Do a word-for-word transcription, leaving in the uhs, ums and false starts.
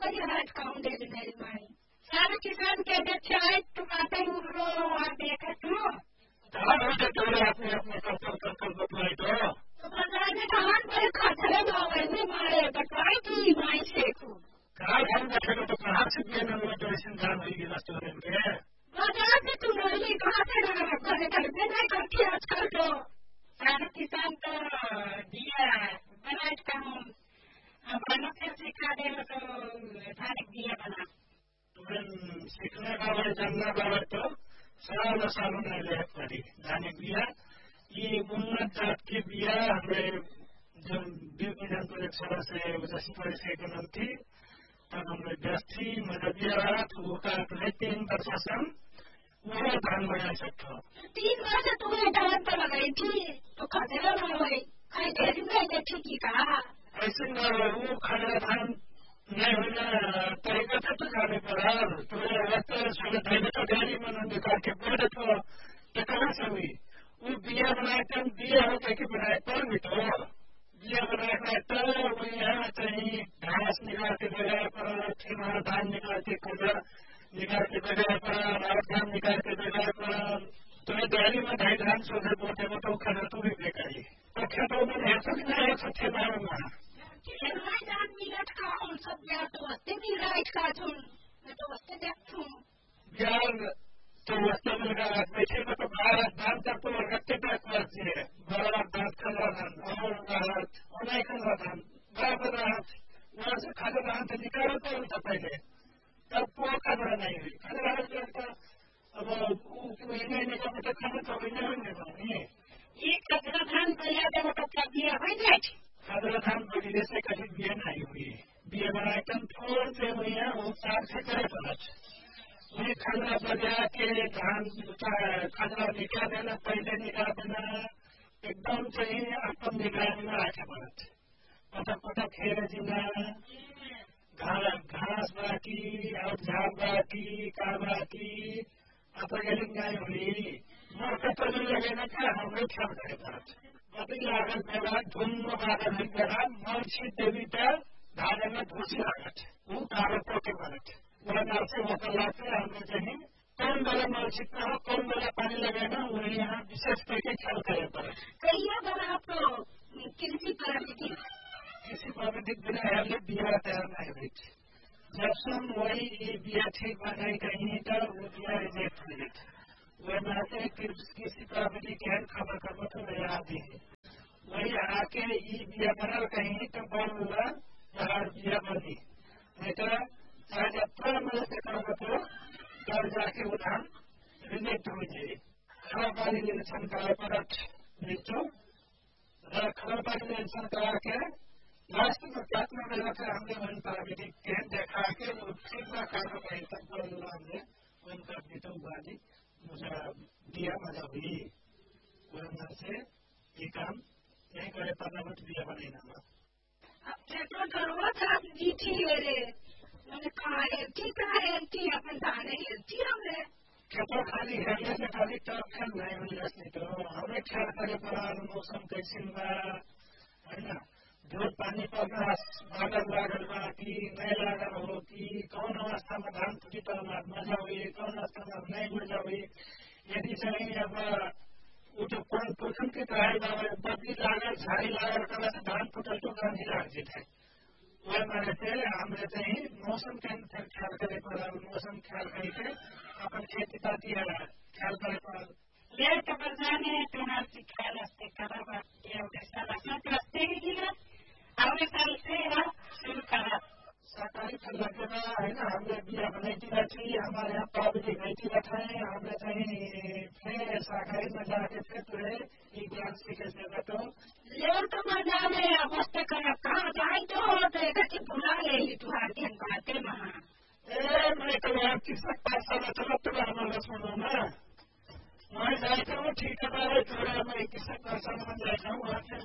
Parihar count they मेरी माई सारे किसान के बच्चे आए टमाटर उड़ो और देखा तू अपने अपने कर कर कर बतलाई तो बाजार में धान पर खतरे में मारे बटवाई की माई से को कहाँ धान रखेगा तो कहाँ से बिया में जो ऐसे धान होगी रेस्टोरेंट के बाजार में तू रोली कहाँ से लगा घर घर में नहीं करती आजकल तो सारे किसान तो दिया बनाए का हम बनो से सिखा दे तो धान दिया बना तुम सीखने का है जानना का तो साल सालों में ले पड़ी धान बिया ये उन्नत जात के बिया हमें जब विज्ञान परीक्षा से उदासी परीक्षा के नाम थी तब हमने व्यस्थी मददिया रहा तो वो का तीन प्रशासन वो धान बना सकता तीन वर्ष तुमने धान पर लगाई थी तो खतरा न हो कहीं देरी में देखी की कहा ऐसे वो खड़ा धान नहीं होना तरीका था तो जाने पर तो लगता है सुबह धैर्य तो डेरी में निकाल के बोले तो कहाँ से हुई वो बिया बनाए थे बिया होकर के बनाए पर भी तो बिया बनाए तो वो यहाँ कहीं घास निकाल के जगह पर फिर धान निकाल के कूलर निकाल के जगह पर और धान निकाल के जगह पर तुम्हें डेयरी में ढाई धान सोचे बोलते वो तो खड़ा तो भी बेकारी तो खेतों में है तो नहीं है सच्चे धान में धान मिलत का हम सब यार तो वस्ते भी राइट का तुम मैं तो वस्ते देखूं यार तो वस्ते में लगा बैठे में तो बारह धान तक तो रखते तक वास्ते है बारह धान खड़ा धान और और नहीं खड़ा धान बराबर राहत वहाँ से खड़ा धान से निकालो तो उनका पहले तब वो खड़ा नहीं हुई खड़ा रहता अब महीने में जब तक खड़ा तो महीने में नहीं ये खड़ा धान पहले जब तक दिया हो जाए खड़ा धान बगीचे से कभी बिया नहीं हुई बिया बनाए कम थोड़ से हुई है वो साग से करे पलट वही खड़ा बजा के धान खड़ा निकाल देना पहले निकाल देना एकदम सही अपन निकालना आके पलट पटक पटक खेल जीना घास बाकी और झाड़ बाकी का बाकी अपनी नहीं हुई मौके तो नहीं लगेगा क्या हमें ख्याल करे पलट अभी लागत मेरा धुन बादल नहीं करा मर्ची देवी पर धारे में घुसी लागत वो कागजों के बलत वह नर्से होकर लाते हमने कहीं कौन वाला मर्ची का हो कौन वाला पानी लगेगा उन्हें यहाँ विशेष करके ख्याल करे पड़े कई बार आप किसी प्रवृत्ति किसी प्रवृत्ति बिना है बिया तैयार नहीं हुई जब से हम वही ये बिया ठीक बनाई कहीं तो वो बिया रिजेक्ट हुई थी वह नाते किसी प्रवृत्ति के खबर खबर तो नया आती है वही आके ये बिया बनल कहीं तो बन हुआ बाहर बिया बनी नहीं तो आज अठारह में से करोगे तो घर जाके वो धान रिजेक्ट हो जाए खड़ा पानी निरीक्षण करा पलट नीचो खड़ा पानी निरीक्षण करा के लास्ट में प्रार्थना में फिर हमने वन प्रवृत्ति के देखा के वो ठीक ना कार्य कहीं तक बोला हमने वन प्रवृत्ति वाली मुझे दिया मजा हुई वह से ये काम नहीं करे पर्यावरण दिया बने ना अब तो करवा था जी थी रे मैंने कहा हेल्थी कहा हेल्थी अपन दाने हेल्थी हमने खेतों खाली हेल्थे से खाली टॉप खेल नहीं हुई रखनी तो हमें ख्याल करे पड़ा मौसम कैसे हुआ है ना धूप पानी पर बादल लागल बा कि नहीं लागल हो कि कौन अवस्था में धान फूटी तो मजा हुई कौन अवस्था में नहीं मजा हुई यदि सही अब वो जो कौन पोषण के तरह बदली लागल झाड़ी लागल कर धान फूटल तो गांधी लाग जाते वह मारे से हमें से ही मौसम के ख्याल करे पड़ा मौसम ख्याल करके अपन खेती बाती ख्याल करे पड़ा ले तो बजाने तुम्हारे ख्याल से करा ये सारा सब रस्ते ही गिरा हमने साल से शुरू करा सरकारी फल लगेगा है ना हमने बिया बनाई थी बैठी हमारे यहाँ पावती बैठी बैठाए हमने कहीं फिर सरकारी में जाके फिर पूरे एक ग्लास सीखे से बैठो ले तो बजाने अवस्था करा कहाँ जाए तो देखा कि बुला ले तुम्हारे दिन बातें महा ए मैं तो यहाँ किसक पास साल चला तो हमारा सुनो ना वहाँ जाए तो ठीक है थोड़ा मैं किसक पास साल में जाता हूँ